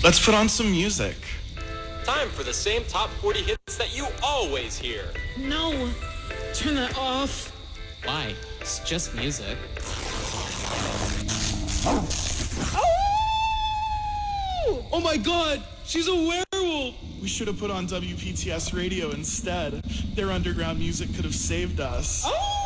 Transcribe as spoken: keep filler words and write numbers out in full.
Let's put on some music. Time for the same top forty hits that you always hear. No! Turn that off. Why? It's just music. Oh! Oh my god! She's a werewolf! We should have put on W P T S radio instead. Their underground music could have saved us. Oh!